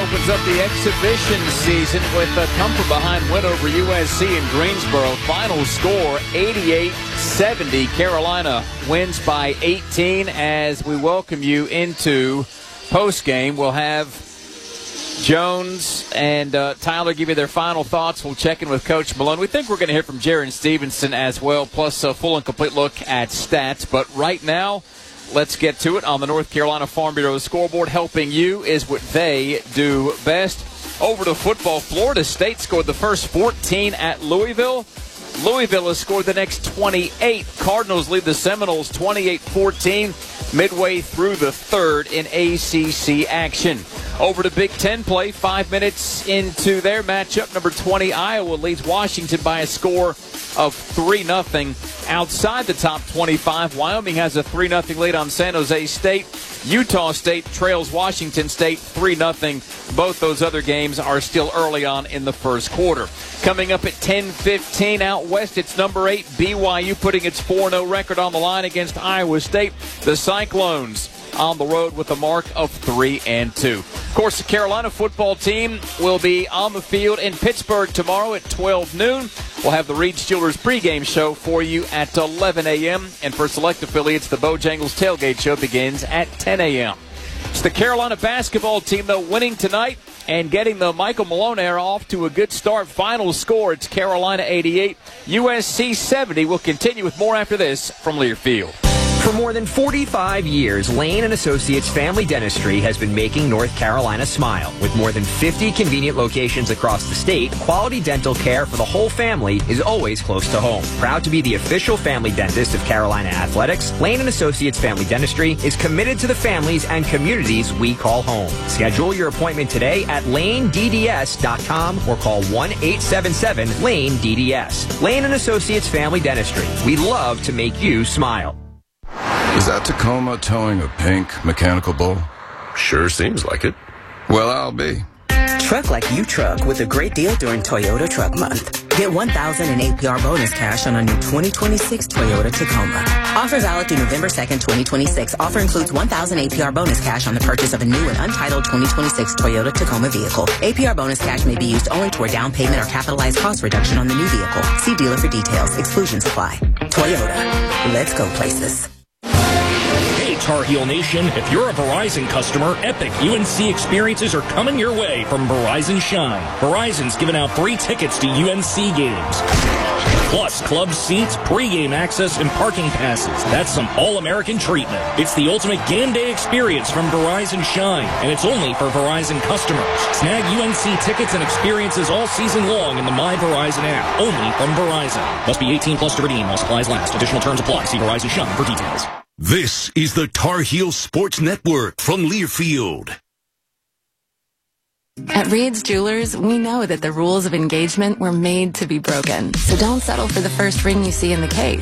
opens up the exhibition season with a come-from-behind win over USC in Greensboro. Final score 88-70. Carolina wins by 18 as we welcome you into postgame. We'll have Jones and Tyler give you their final thoughts. We'll check in with Coach Malone. We think we're going to hear from Jaron Stevenson as well, plus a full and complete look at stats. But right now, let's get to it on the North Carolina Farm Bureau scoreboard. Helping you is what they do best. Over to football. Florida State scored the first 14 at Louisville. Louisville has scored the next 28. Cardinals lead the Seminoles 28-14 midway through the third in ACC action. Over to Big Ten play. 5 minutes into their matchup, number 20 Iowa leads Washington by a score of 3-0. Outside the top 25, Wyoming has a 3-0 lead on San Jose State. Utah State trails Washington State 3-0. Both those other games are still early on in the first quarter. Coming up at 10:15 out west, it's number 8 BYU putting its 4-0 record on the line against Iowa State. The Cyclones on the road with a mark of 3-2. Of course, the Carolina football team will be on the field in Pittsburgh tomorrow at 12 noon. We'll have the Reed Jewelers pregame show for you at 11 a.m. And for select affiliates, the Bojangles tailgate show begins at 10 a.m. It's the Carolina basketball team, though, winning tonight and getting the Michael Malone era off to a good start. Final score, it's Carolina 88, USC 70. We'll continue with more after this from Learfield. For more than 45 years, Lane & Associates Family Dentistry has been making North Carolina smile. With more than 50 convenient locations across the state, quality dental care for the whole family is always close to home. Proud to be the official family dentist of Carolina Athletics, Lane & Associates Family Dentistry is committed to the families and communities we call home. Schedule your appointment today at lanedds.com or call 1-877-LANE-DDS. Lane & Associates Family Dentistry. We love to make you smile. Is that Tacoma towing a pink mechanical bull? Sure seems like it. Well, I'll be. Truck like you truck with a great deal during Toyota Truck Month. Get $1,000 in APR bonus cash on a new 2026 Toyota Tacoma. Offer valid through November 2nd, 2026. Offer includes $1,000 APR bonus cash on the purchase of a new and untitled 2026 Toyota Tacoma vehicle. APR bonus cash may be used only toward down payment or capitalized cost reduction on the new vehicle. See dealer for details. Exclusions apply. Toyota. Let's go places. Tar Heel Nation, if you're a Verizon customer, epic UNC experiences are coming your way from Verizon Shine. Verizon's giving out free tickets to UNC games, plus club seats, pregame access, and parking passes. That's some all-American treatment. It's the ultimate game day experience from Verizon Shine, and it's only for Verizon customers. Snag UNC tickets and experiences all season long in the My Verizon app, only from Verizon. Must be 18 plus to redeem while supplies last. Additional terms apply. See Verizon Shine for details. This is the Tar Heel Sports Network from Learfield. At Reed's Jewelers, we know that the rules of engagement were made to be broken. So don't settle for the first ring you see in the case.